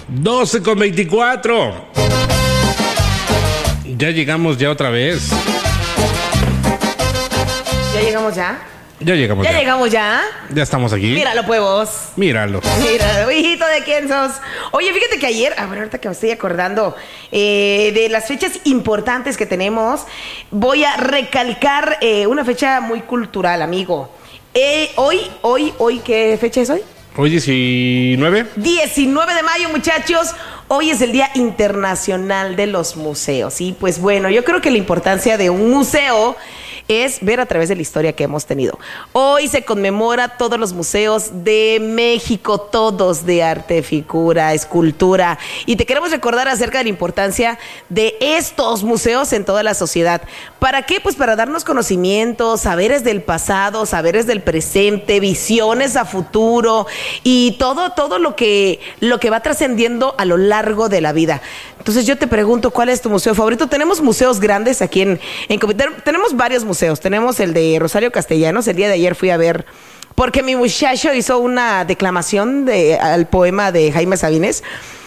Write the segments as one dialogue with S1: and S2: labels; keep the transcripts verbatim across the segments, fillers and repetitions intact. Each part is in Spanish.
S1: doce con veinticuatro. Ya llegamos ya otra vez.
S2: ¿Ya llegamos ya?
S1: Ya llegamos
S2: ¿Ya,
S1: ya.
S2: llegamos ya?
S1: Ya estamos aquí.
S2: Míralo, puebos.
S1: Míralo.
S2: Míralo, hijito de quién sos. Oye, fíjate que ayer, a ver, ahorita que me estoy acordando eh, de las fechas importantes que tenemos, voy a recalcar eh, una fecha muy cultural, amigo. Eh, hoy, hoy, hoy, ¿qué fecha es hoy?
S1: Hoy diecinueve.
S2: diecinueve de mayo, muchachos. Hoy es el Día Internacional de los Museos. Y pues bueno, yo creo que la importancia de un museo es ver a través de la historia que hemos tenido. Hoy se conmemora todos los museos de México, todos de arte, figura, escultura. Y te queremos recordar acerca de la importancia de estos museos en toda la sociedad. ¿Para qué? Pues para darnos conocimientos, saberes del pasado, saberes del presente, visiones a futuro y todo, todo lo que, lo que va trascendiendo a lo largo de la vida. Entonces yo te pregunto, ¿cuál es tu museo favorito? Tenemos museos grandes aquí en, en Comitán. Tenemos varios museos. Tenemos el de Rosario Castellanos. El día de ayer fui a ver, porque mi muchacho hizo una declamación de, al poema de Jaime Sabines.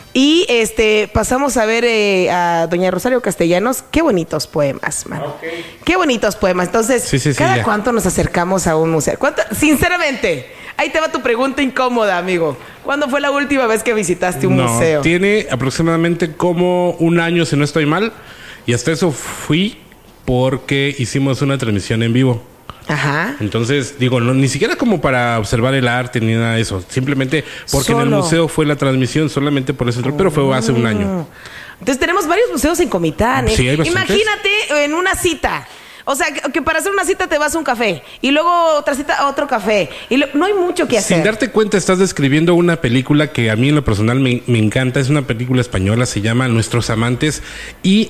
S2: Y este pasamos a ver eh, a doña Rosario Castellanos. Qué bonitos poemas, man. Okay. Qué bonitos poemas. Entonces, sí, sí, sí, ¿cada ya. cuánto nos acercamos a un museo? ¿Cuánto? Sinceramente, ahí te va tu pregunta incómoda, amigo. ¿Cuándo fue la última vez que visitaste un
S1: no,
S2: museo?
S1: Tiene aproximadamente como un año, si no estoy mal. Y hasta eso fui porque hicimos una transmisión en vivo.
S2: Ajá.
S1: Entonces, digo, no, ni siquiera como para observar el arte ni nada de eso. Simplemente porque Solo. en el museo fue la transmisión, solamente por eso entró, oh. pero fue hace un año.
S2: Entonces tenemos varios museos en Comitán, ¿eh?
S1: Sí, hay bastantes.
S2: Imagínate en una cita. O sea, que, que para hacer una cita te vas a un café y luego otra cita a otro café. Y lo, no hay mucho que hacer.
S1: Sin darte cuenta, estás describiendo una película que a mí en lo personal me, me encanta. Es una película española, se llama Nuestros Amantes. Y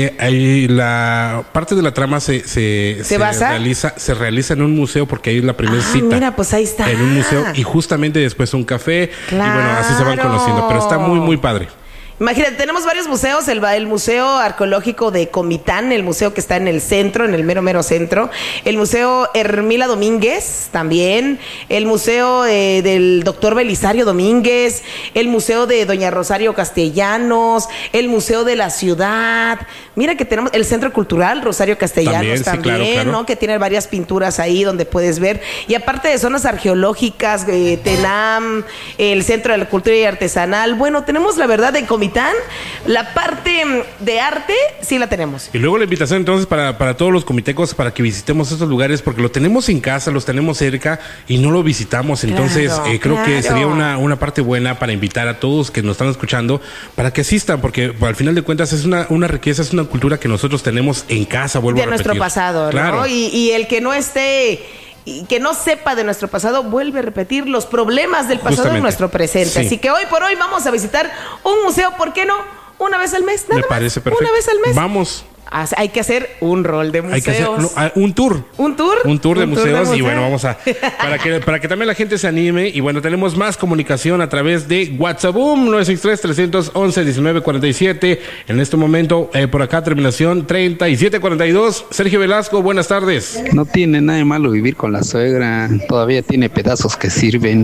S1: eh, la parte de la trama se, se,
S2: ¿Se,
S1: se, realiza, se realiza en un museo porque ahí es la primera
S2: ah,
S1: cita.
S2: Mira, pues ahí está.
S1: En un museo y justamente después un café.
S2: Claro.
S1: Y bueno, así se van conociendo. Pero está muy, muy padre.
S2: Imagínate, tenemos varios museos, el, el Museo Arqueológico de Comitán, el museo que está en el centro, en el mero mero centro, el Museo Hermila Domínguez también, el Museo eh, del Doctor Belisario Domínguez, el Museo de Doña Rosario Castellanos, el Museo de la Ciudad. Mira que tenemos el Centro Cultural Rosario Castellanos también, también sí, claro, claro. ¿no? Que tiene varias pinturas ahí donde puedes ver. Y aparte de zonas arqueológicas, eh, Tenam, el Centro de la Cultura y Artesanal. Bueno, tenemos la verdad en Comitán. La parte de arte sí la tenemos.
S1: Y luego la invitación entonces para, para todos los comitecos para que visitemos estos lugares porque lo tenemos en casa, los tenemos cerca y no lo visitamos. Entonces claro, eh, creo claro. que sería una, una parte buena para invitar a todos que nos están escuchando para que asistan porque al final de cuentas es una, una riqueza, es una cultura que nosotros tenemos en casa, vuelvo
S2: de
S1: a repetir.
S2: De nuestro pasado,
S1: claro.
S2: ¿no? Y, y el que no esté... y que no sepa de nuestro pasado, vuelve a repetir los problemas del pasado Justamente. en nuestro presente. Sí. Así que hoy por hoy vamos a visitar un museo, ¿por qué no? Una vez al mes, nada
S1: Me
S2: más.
S1: parece perfecto.
S2: Una vez al mes.
S1: Vamos.
S2: Hay que hacer un rol de museos.
S1: Hay que hacer no, un tour.
S2: ¿Un tour?
S1: Un tour de,
S2: un
S1: museos,
S2: tour de museos.
S1: Y bueno, vamos a... Para que, para que también la gente se anime. Y bueno, tenemos más comunicación a través de WhatsApp. nueve seis tres, tres once, diecinueve cuarenta y siete. En este momento, eh, por acá, terminación treinta y siete cuarenta y dos. Sergio Velasco, buenas tardes.
S3: No tiene nada de malo vivir con la suegra. Todavía tiene pedazos que sirven.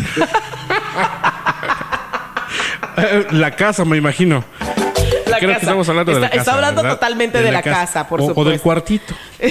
S1: La casa, me imagino.
S2: La
S1: Creo
S2: casa.
S1: que estamos hablando
S2: está,
S1: de la casa.
S2: Está hablando
S1: ¿verdad?
S2: totalmente de, de la, la casa, casa, por
S1: o,
S2: supuesto.
S1: O del cuartito.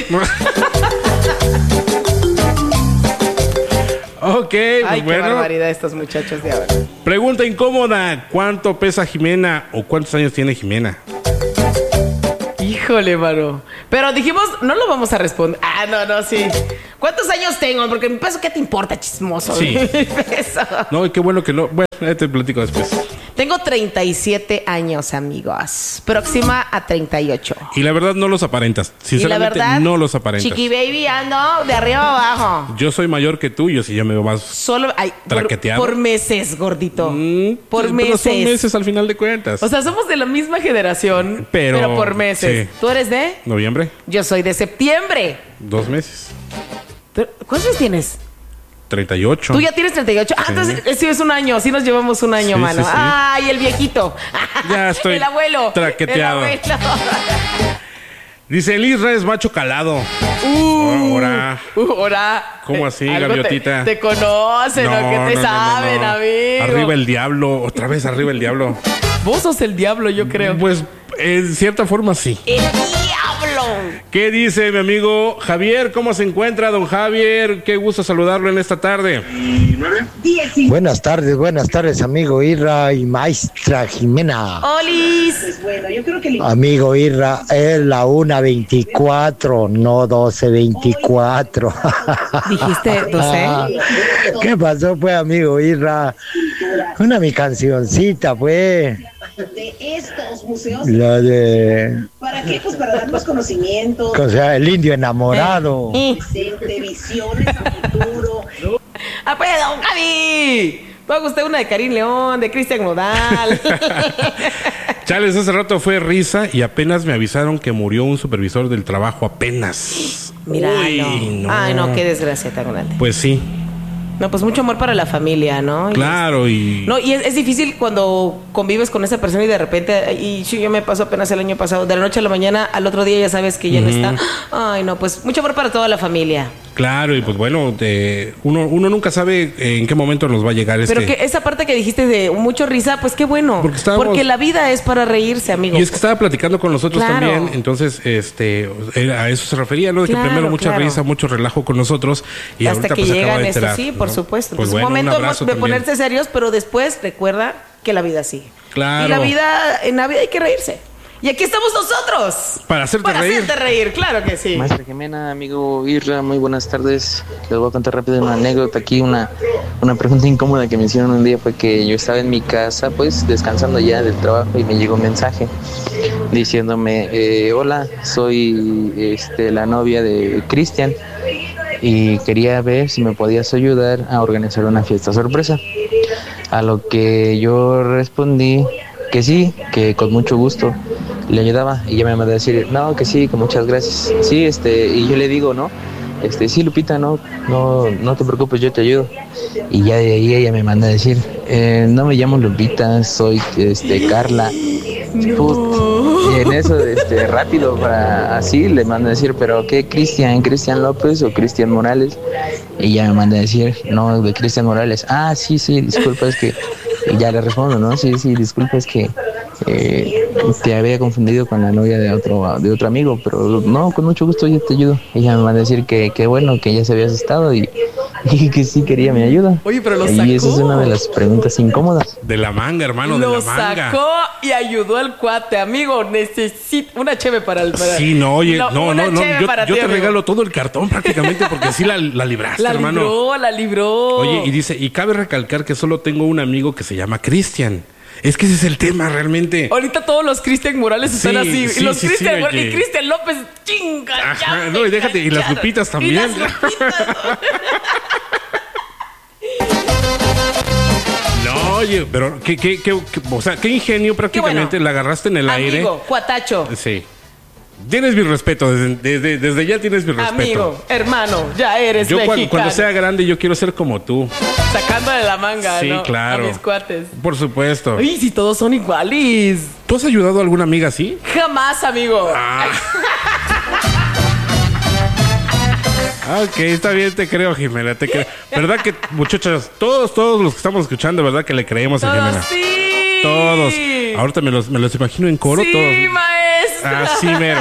S1: Ok, pues
S2: Ay,
S1: bueno.
S2: qué barbaridad estos muchachos de ahora.
S1: Pregunta incómoda. ¿Cuánto pesa Jimena o cuántos años tiene Jimena?
S2: Híjole, mano. Pero dijimos, no lo vamos a responder. Ah, no, no, sí. ¿Cuántos años tengo? Porque mi peso, ¿qué te importa, chismoso?
S1: Sí.
S2: Mi peso.
S1: No, qué bueno que no. Bueno, ya te platico después.
S2: Tengo treinta y siete años, amigos. Próxima a treinta y ocho.
S1: Y la verdad no los aparentas. Sinceramente,
S2: ¿Y la verdad,
S1: no los aparentas.
S2: Chiqui baby, ando de arriba a abajo.
S1: Yo soy mayor que tú, yo sí ya me veo más
S2: Solo, ay,
S1: traqueteado.
S2: Por, por meses, gordito.
S1: Mm,
S2: por
S1: pero
S2: meses.
S1: son meses al final de cuentas.
S2: O sea, somos de la misma generación, pero, pero por meses. Sí. ¿Tú eres de?
S1: Noviembre.
S2: Yo soy de septiembre.
S1: Dos meses.
S2: ¿Cuántos años tienes?
S1: treinta y ocho.
S2: Tú ya tienes treinta y ocho. Ah, sí. Entonces sí es un año. Sí nos llevamos un año, sí, mano. Sí, sí. Ay, el viejito.
S1: Ya estoy
S2: el abuelo.
S1: traqueteado.
S2: El abuelo.
S1: Dice, el Isra es macho calado.
S2: Uh,
S1: Ahora.
S2: Uh, ahora.
S1: ¿Cómo así,
S2: Algo
S1: gaviotita?
S2: Te, te conocen,
S1: No,
S2: ¿o qué te
S1: no, no,
S2: saben,
S1: no, no.
S2: amigo?
S1: Arriba el diablo. Otra vez arriba el diablo.
S2: Vos sos el diablo, yo creo.
S1: Pues, en cierta forma, sí.
S2: ¡El diablo!
S1: ¿Qué dice mi amigo Javier? ¿Cómo se encuentra, don Javier? Qué gusto saludarlo en esta tarde.
S4: Buenas tardes, buenas tardes, amigo Irra y maestra Jimena.
S2: ¡Olis!
S5: Pues bueno, yo creo que le...
S4: Amigo Irra, es la una veinticuatro, no doce veinticuatro.
S2: ¿Dijiste doce?
S4: ¿Qué pasó, pues, amigo Irra? Una mi cancioncita, pues.
S5: de estos museos.
S4: La de...
S5: ¿Para qué? Pues para darnos conocimientos.
S4: O sea, el indio enamorado.
S2: Eh.
S5: De visiones a futuro.
S2: ¡Ah, pues, don Javi! Ponga usted una de Karim León, de Cristian Nodal.
S1: Chales, hace rato fue risa y apenas me avisaron que murió un supervisor del trabajo, apenas.
S2: Mira,
S1: Uy,
S2: no.
S1: no.
S2: Ay, no, qué desgracia tan grande.
S1: Pues sí.
S2: No, pues mucho amor para la familia, ¿no? Y
S1: Claro, y...
S2: No, y es, es difícil cuando convives con esa persona y de repente, y sí, yo me pasó apenas el año pasado, de la noche a la mañana, al otro día ya sabes que ya no está. Ay, no, pues mucho amor para toda la familia.
S1: Claro, y pues bueno, de, uno, uno nunca sabe en qué momento nos va a llegar este...
S2: Pero que esa parte que dijiste de mucho risa, pues qué bueno.
S1: Porque estábamos-
S2: Porque la vida es para reírse, amigo.
S1: Y es que estaba platicando con nosotros
S2: Claro.
S1: también, entonces, este, era- a eso se refería, ¿no? De
S2: Claro,
S1: que primero mucha
S2: claro.
S1: risa, mucho relajo con nosotros y
S2: Hasta
S1: ahorita
S2: que
S1: pues se acaba
S2: llegan
S1: de
S2: esto,
S1: enterar,
S2: sí, por
S1: ¿no?
S2: supuesto.
S1: Pues
S2: Entonces,
S1: bueno,
S2: un momento
S1: un abrazo
S2: de
S1: también.
S2: ponerse serios, pero después recuerda que la vida sigue.
S1: Claro.
S2: Y la vida, en la vida hay que reírse. Y aquí estamos nosotros.
S1: Para hacerte
S2: Para
S1: reír.
S2: hacerte reír, claro que sí.
S6: Maestra Jimena, amigo Irra, muy buenas tardes. Les voy a contar rápido una anécdota aquí, una, una pregunta incómoda que me hicieron un día fue que yo estaba en mi casa, pues descansando ya del trabajo y me llegó un mensaje diciéndome, eh, hola, soy este, la novia de Cristian y quería ver si me podías ayudar a organizar una fiesta sorpresa. A lo que yo respondí que sí, que con mucho gusto le ayudaba y ella me mandó a decir, no, que sí, que muchas gracias. Sí, este, y yo le digo, no, este, sí, Lupita, no, no, no te preocupes, yo te ayudo. Y ya de ahí ella me manda a decir, eh, no me llamo Lupita, soy, este, Carla. Put. Y en eso, este, rápido, para así le manda a decir, pero ¿qué, Cristian? ¿Cristian López o Cristian Morales? Y ella me manda a decir, no, de Cristian Morales. Ah, sí, sí, disculpa, es que... Y ya le respondo, ¿no? Sí, sí, disculpa, es que eh, te había confundido con la novia de otro de otro amigo, pero no, con mucho gusto yo te ayudo. Ella me va a decir que, que bueno, que ya se había asustado y, y que sí quería mi ayuda.
S2: Oye, pero lo
S6: Y
S2: sacó.
S6: esa es una de las preguntas incómodas.
S1: De la manga, hermano,
S2: Lo
S1: de la manga.
S2: sacó y ayudó al cuate, amigo. Necesito una cheve para el. Para...
S1: Sí, no, oye, no, no,
S2: una
S1: no,
S2: cheve
S1: yo,
S2: para
S1: yo
S2: ti,
S1: te
S2: amigo.
S1: regalo todo el cartón prácticamente porque sí la, la libraste,
S2: La
S1: hermano.
S2: libró, la libró.
S1: Oye, y dice, y cabe recalcar que solo tengo un amigo que se llama Cristian. Es que ese es el tema realmente.
S2: Ahorita todos los Cristian Morales
S1: Sí,
S2: están así.
S1: sí,
S2: y los
S1: sí,
S2: Cristian
S1: sí,
S2: Morales
S1: oye.
S2: y Cristian López, chinga.
S1: Ajá,
S2: ya
S1: no,
S2: me
S1: y déjate, y las
S2: cacharon.
S1: Lupitas
S2: Y
S1: también.
S2: las Lupitas.
S1: No, oye, pero qué, qué, qué, qué- o sea, qué ingenio prácticamente
S2: bueno.
S1: la agarraste en el aire.
S2: Amigo, cuatacho.
S1: Sí. Tienes mi respeto, desde, desde, desde ya tienes mi respeto.
S2: Amigo, hermano, ya eres
S1: Yo cuan-
S2: mexicano.
S1: cuando sea grande yo quiero ser como tú.
S2: Sacando de la manga,
S1: Sí,
S2: ¿no?
S1: claro.
S2: A mis cuates.
S1: Por supuesto.
S2: Ay, si todos son iguales.
S1: ¿Tú has ayudado a alguna amiga así?
S2: Jamás, amigo.
S1: Ah. Ok, está bien, te creo, Jimena, te creo. ¿Verdad que, muchachos, todos, todos los que estamos escuchando, verdad que le creemos a Jimena?
S2: Todos sí.
S1: Todos. Ahorita me los, me los imagino en coro,
S2: sí,
S1: todos.
S2: maestra.
S1: Así mero.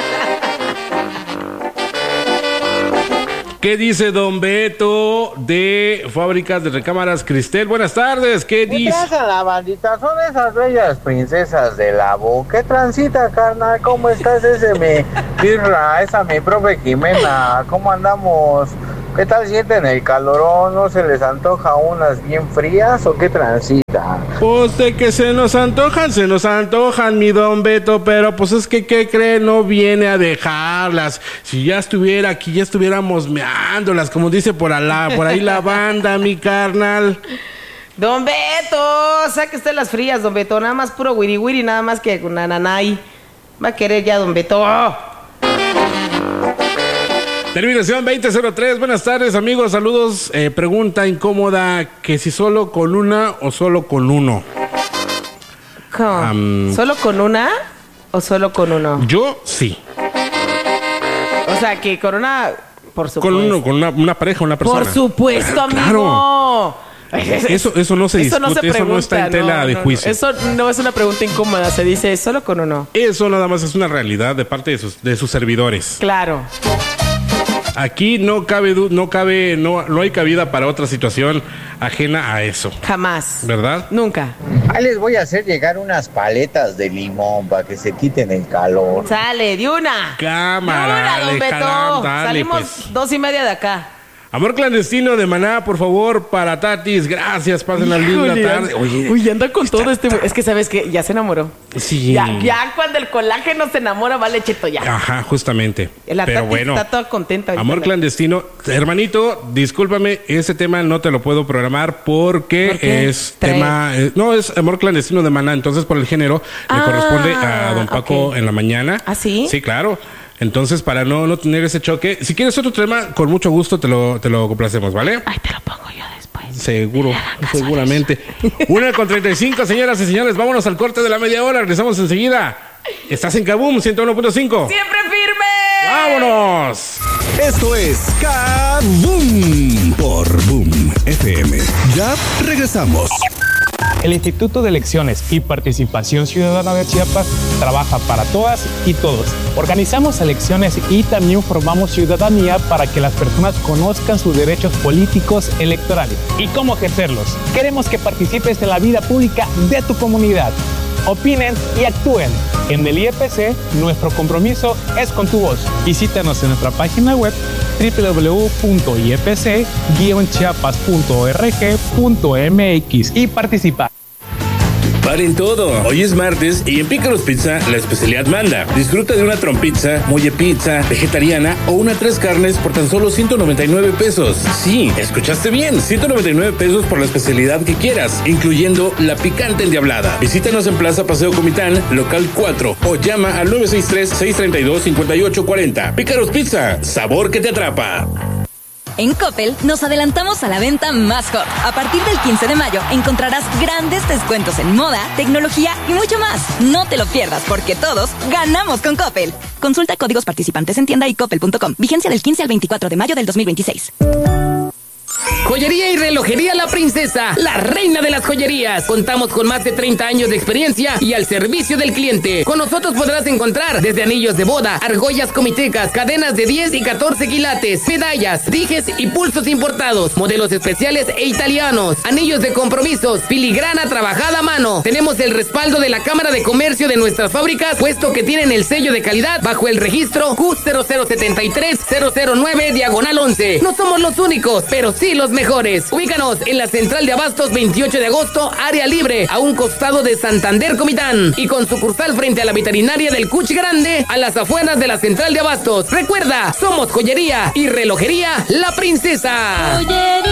S1: ¿Qué dice don Beto de Fábricas de Recámaras Cristel? Buenas tardes, ¿qué
S7: ¿Qué
S1: dice?
S7: tranza la bandita? Son esas bellas princesas de la voz. ¿Qué transita, carnal? ¿Cómo estás ese mi Irra? Esa mi profe Jimena. ¿Cómo andamos? ¿Qué tal sienten el calorón? ¿No se les antoja unas bien frías o qué transita?
S1: Pues de que se nos antojan, se nos antojan, mi don Beto, pero pues es que, ¿qué cree? No viene a dejarlas. Si ya estuviera aquí, ya estuviéramos meándolas, como dice por, alá, por ahí la banda, mi carnal.
S2: Don Beto, saque usted las frías, don Beto. Nada más puro wiri wiri, nada más que una nanay. Va a querer ya, don Beto.
S1: Terminación veinte cero tres, buenas tardes, amigos, saludos. Eh, pregunta incómoda, que si solo con una o solo con uno.
S2: ¿Cómo?
S1: Am.
S2: ¿Solo con una o solo con uno?
S1: Yo sí.
S2: O sea, que con una... Por supuesto.
S1: Con, uno, con una, una pareja, una persona.
S2: Por supuesto, amigo.
S1: Claro. Eso, eso no se
S2: eso
S1: discute,
S2: no se pregunta,
S1: eso no está en tela
S2: no,
S1: de
S2: no,
S1: juicio.
S2: No. Eso no es una pregunta incómoda, se dice solo con uno.
S1: Eso nada más es una realidad de parte de sus, de sus servidores.
S2: Claro.
S1: Aquí no cabe, no cabe, no, no hay cabida para otra situación ajena a eso.
S2: Jamás.
S1: ¿Verdad?
S2: Nunca.
S7: Ahí les voy a hacer llegar unas paletas de limón para que se quiten el calor.
S2: Sale, de una.
S1: Cámara,
S2: de una, don
S1: dale,
S2: Beto.
S1: jalan, dale,
S2: Salimos
S1: pues.
S2: dos y media de acá.
S1: Amor clandestino de Maná, por favor, para Tatis. Gracias, pasen la linda tarde.
S2: Oye, Uy, anda con todo este... Es que, ¿sabes qué? Ya se enamoró.
S1: Sí.
S2: Ya, ya cuando el colágeno se enamora, vale, cheto, ya.
S1: Ajá, justamente.
S2: La
S1: Pero
S2: Tati
S1: bueno,
S2: está toda contenta.
S1: amor clandestino. Hermanito, discúlpame, ese tema no te lo puedo programar porque
S2: ¿Por qué?
S1: es
S2: Trae.
S1: tema... eh, no, es amor clandestino de Maná. Entonces, por el género,
S2: Ah,
S1: le corresponde a don Paco
S2: ok.
S1: en la mañana.
S2: ¿Ah, sí?
S1: Sí, claro. Entonces, para no, no tener ese choque, si quieres otro tema, con mucho gusto te lo, te lo complacemos, ¿vale?
S2: Ay, te lo pongo yo después.
S1: Seguro, seguramente. Una con treinta y cinco, señoras y señores, vámonos al corte de la media hora, regresamos enseguida. Estás en Kaboom ciento uno punto cinco.
S2: ¡Siempre firme!
S1: ¡Vámonos!
S8: Esto es Kaboom por Boom F M. Ya regresamos.
S9: El Instituto de Elecciones y Participación Ciudadana de Chiapas trabaja para todas y todos. Organizamos elecciones y también formamos ciudadanía para que las personas conozcan sus derechos políticos electorales y cómo ejercerlos. Queremos que participes en la vida pública de tu comunidad. Opinen y actúen. En el I E P C, nuestro compromiso es con tu voz. Visítanos en nuestra página web doble u doble u doble u punto i e p c guion chiapas punto org punto m x y participa.
S10: Paren todo, hoy es martes y en Pícaros Pizza la especialidad manda. Disfruta de una trompizza, molle pizza, vegetariana o una tres carnes por tan solo ciento noventa y nueve pesos. Sí, escuchaste bien, ciento noventa y nueve pesos por la especialidad que quieras, incluyendo la picante endiablada. Visítanos en Plaza Paseo Comitán, local cuatro o llama al nueve seis tres, seis tres dos, cinco ocho cuatro cero. Pícaros Pizza, sabor que te atrapa.
S11: En Coppel nos adelantamos a la venta más hot. A partir del quince de mayo encontrarás grandes descuentos en moda, tecnología y mucho más. No te lo pierdas porque todos ganamos con Coppel. Consulta códigos participantes en tienda y coppel punto com. Vigencia del quince al veinticuatro de mayo del dos mil veintiséis.
S12: Joyería y relojería La Princesa, la reina de las joyerías. Contamos con más de treinta años de experiencia y al servicio del cliente. Con nosotros podrás encontrar desde anillos de boda, argollas comitecas, cadenas de diez y catorce quilates, medallas, dijes y pulsos importados, modelos especiales e italianos, anillos de compromisos, filigrana trabajada a mano. Tenemos el respaldo de la Cámara de Comercio de nuestras fábricas, puesto que tienen el sello de calidad bajo el registro Q cero cero siete tres cero cero nueve diagonal once. No somos los únicos, pero sí los mejores. Ubícanos en la Central de Abastos veintiocho de agosto, área libre, a un costado de Santander Comitán y con sucursal frente a la veterinaria del Cuchi Grande, a las afueras de la Central de Abastos. Recuerda, somos joyería y relojería La Princesa. Joyería.